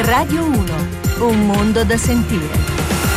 Radio 1, un mondo da sentire.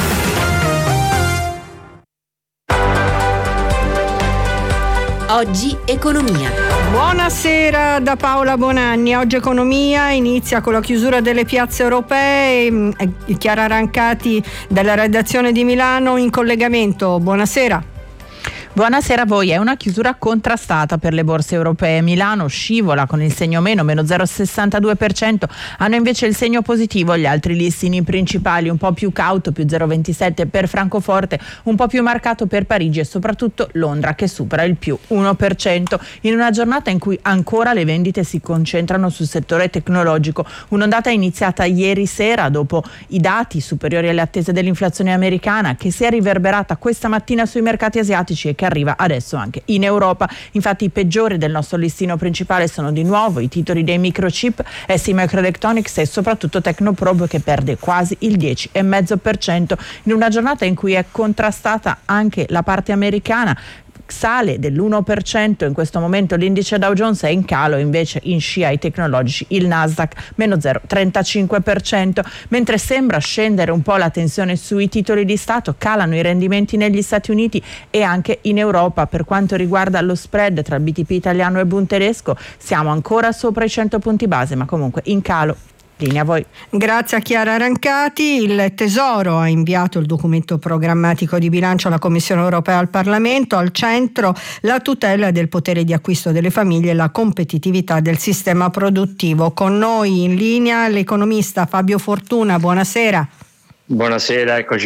Oggi Economia. Buonasera da Paola Bonanni. Oggi Economia inizia con la chiusura delle piazze europee. Chiara Rancati dalla redazione di Milano in collegamento. Buonasera. Buonasera a voi. È una chiusura contrastata per le borse europee. Milano scivola con il segno meno 0,62%, hanno invece il segno positivo gli altri listini principali, un po' più cauto, più 0,27 per Francoforte, un po' più marcato per Parigi e soprattutto Londra che supera il più 1%, in una giornata in cui ancora le vendite si concentrano sul settore tecnologico. Un'ondata iniziata ieri sera dopo i dati superiori alle attese dell'inflazione americana, che si è riverberata questa mattina sui mercati asiatici e che arriva adesso anche in Europa. Infatti i peggiori del nostro listino principale sono di nuovo i titoli dei microchip, STMicroelectronics e soprattutto Technoprobe, che perde quasi il 10,5% in una giornata in cui è contrastata anche la parte americana. Sale dell'1% in questo momento l'indice Dow Jones, è in calo invece in scia ai tecnologici il Nasdaq meno 0,35%, mentre sembra scendere un po' la tensione sui titoli di Stato. Calano i rendimenti negli Stati Uniti e anche in Europa. Per quanto riguarda lo spread tra il BTP italiano e Bund tedesco, siamo ancora sopra i 100 punti base, ma comunque in calo. Linea a voi. Grazie a Chiara Rancati. Il Tesoro ha inviato il documento programmatico di bilancio alla Commissione europea, al Parlamento. Al centro la tutela del potere di acquisto delle famiglie e la competitività del sistema produttivo. Con noi in linea l'economista Fabio Fortuna. Buonasera. Buonasera, eccoci